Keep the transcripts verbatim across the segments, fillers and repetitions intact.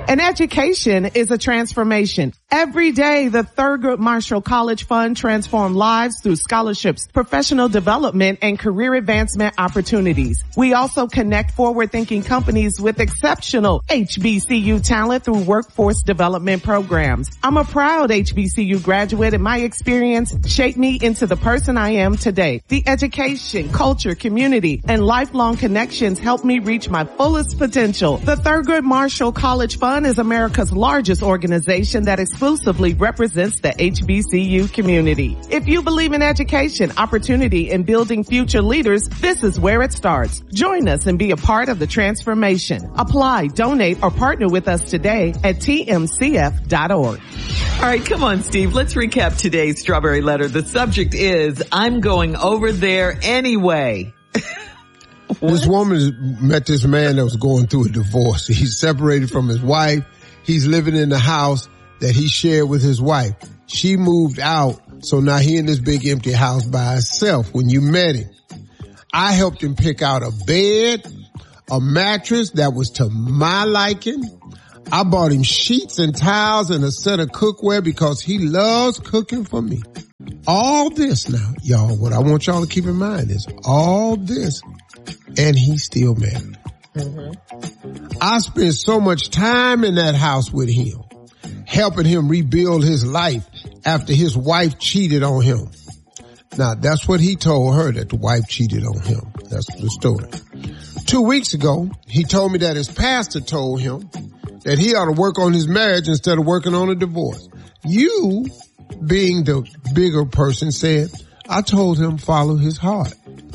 An education is a transformation. Every day, the Thurgood Marshall College Fund transforms lives through scholarships, professional development, and career advancement opportunities. We also connect forward-thinking companies with exceptional H B C U talent through workforce development programs. I'm a proud H B C U graduate, and my experience shaped me into the person I am today. The education, culture, community, and lifelong connections helped me reach my fullest potential. The Thurgood Marshall College Fund is America's largest organization that exclusively represents the H B C U community. If you believe in education, opportunity, and building future leaders, this is where it starts. Join us and be a part of the transformation. Apply, donate, or partner with us today at T M C F dot org. All right, come on, Steve. Let's recap today's Strawberry Letter. The subject is, I'm going over there anyway. This woman met this man that was going through a divorce. He's separated from his wife. He's living in the house that he shared with his wife. She moved out, so now he in this big empty house by himself. When you met him, I helped him pick out a bed, a mattress that was to my liking. I bought him sheets and towels and a set of cookware because he loves cooking for me. All this now, y'all, what I want y'all to keep in mind is all this, and he's still married. Mm-hmm. I spent so much time in that house with him, helping him rebuild his life after his wife cheated on him. Now, that's what he told her, that the wife cheated on him. That's the story. Two weeks ago, he told me that his pastor told him that he ought to work on his marriage instead of working on a divorce. You, being the bigger person, said, I told him follow his heart.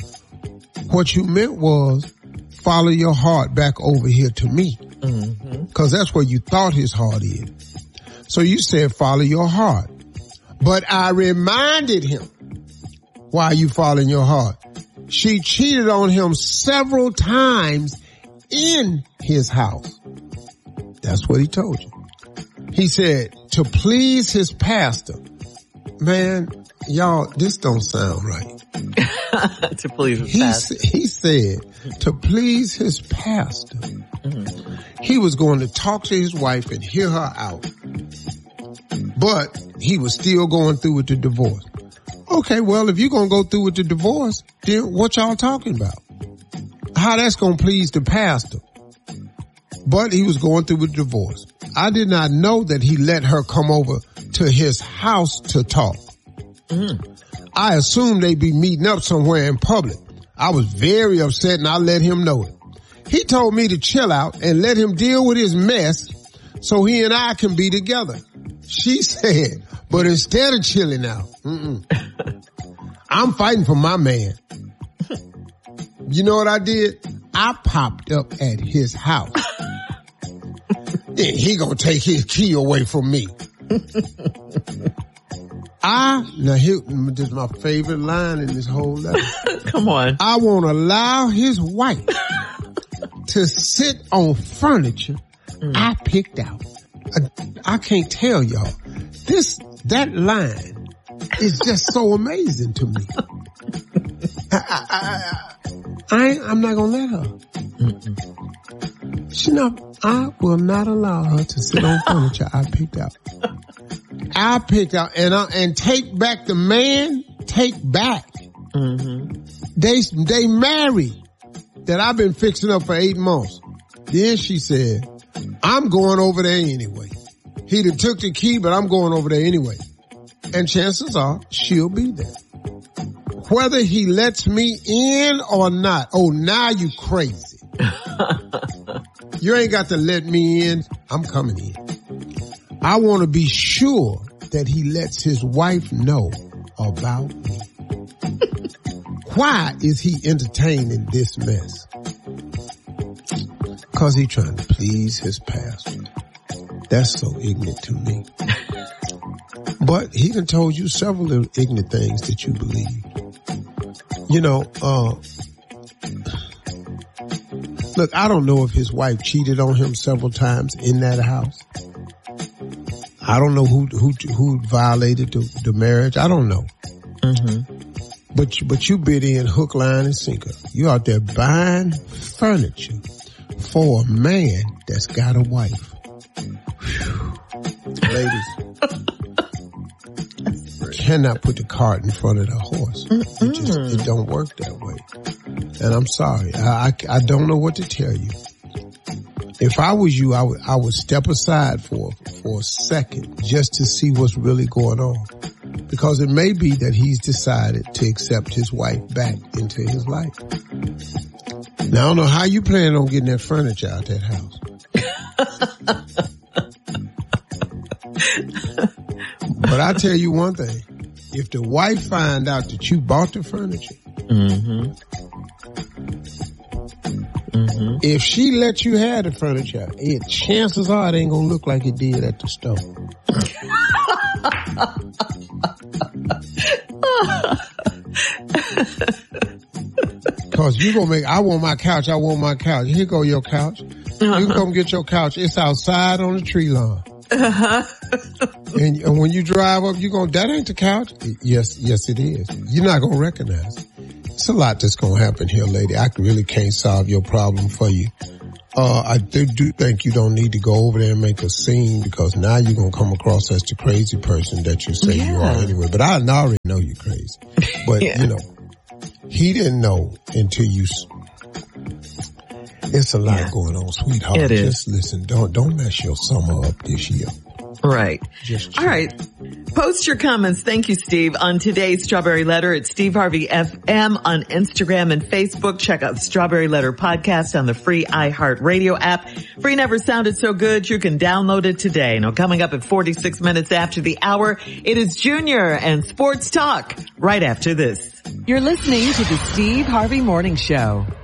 What you meant was follow your heart back over here to me. Mm-hmm. Cause that's where you thought his heart is. So you said follow your heart. But I reminded him, why are you following your heart? She cheated on him several times in his house. That's what he told you. He said to please his pastor. Man, y'all, this don't sound right. To please his he, pastor. He said to please his pastor. Mm-hmm. He was going to talk to his wife and hear her out. But he was still going through with the divorce. Okay, well, if you're going to go through with the divorce, then what y'all talking about? How that's going to please the pastor? But he was going through with the divorce. I did not know that he let her come over to his house to talk. Mm. I assumed they'd be meeting up somewhere in public. I was very upset and I let him know it. He told me to chill out and let him deal with his mess so he and I can be together. She said, but instead of chilling out, mm-mm, I'm fighting for my man. You know what I did? I popped up at his house. Then he gonna take his key away from me. I, now here, this is my favorite line in this whole letter. Come on. I won't allow his wife to sit on furniture mm. I picked out. I, I can't tell y'all. This, that line is just so amazing to me. I, I, I, I ain't, I'm not gonna let her. Mm-mm. She not, I will not allow her to sit on furniture I picked out. I picked out and I, and take back the man, take back. Mm-hmm. They, they married that I've been fixing up for eight months. Then she said, I'm going over there anyway. He done took the key, but I'm going over there anyway. And chances are she'll be there. Whether he lets me in or not. Oh, now you crazy. You ain't got to let me in. I'm coming in. I want to be sure that he lets his wife know about me. Why is he entertaining this mess? Cause he trying to please his pastor. That's so ignorant to me. But he done told you several little ignorant things that you believe. You know, uh, look, I don't know if his wife cheated on him several times in that house. I don't know who who who violated the, the marriage. I don't know. Mm-hmm. But you, but you bid in hook, line, and sinker. You out there buying furniture for a man that's got a wife. Ladies, cannot put the cart in front of the horse. It just, it don't work that way. And I'm sorry. I, I, I don't know what to tell you. If I was you, I would, I would step aside for, for a second just to see what's really going on. Because it may be that he's decided to accept his wife back into his life. Now, I don't know how you plan on getting that furniture out that house. But I tell you one thing. If the wife find out that you bought the furniture, mm-hmm. Mm-hmm. if she lets you have the furniture, it chances are it ain't gonna look like it did at the store. Cause you gonna make, I want my couch, I want my couch. Here go your couch. Uh-huh. You can come get your couch. It's outside on the tree lawn. Uh-huh. and, and when you drive up, you go, that ain't the couch? Yes, yes it is. You're not gonna recognize it. It's a lot that's gonna happen here, lady. I really can't solve your problem for you. Uh, I do, do think you don't need to go over there and make a scene, because now you're gonna come across as the crazy person that you say yeah. you are anyway. But I already know you're crazy. But, yeah. you know, he didn't know until you... It's a lot yeah. going on, sweetheart. It is. Just listen, don't, don't mess your summer up this year. Right. Just All right. Post your comments. Thank you, Steve. On today's Strawberry Letter at Steve Harvey F M on Instagram and Facebook. Check out the Strawberry Letter podcast on the free iHeartRadio app. Free never sounded so good. You can download it today. Now, coming up at forty-six minutes after the hour, it is Junior and Sports Talk right after this. You're listening to the Steve Harvey Morning Show.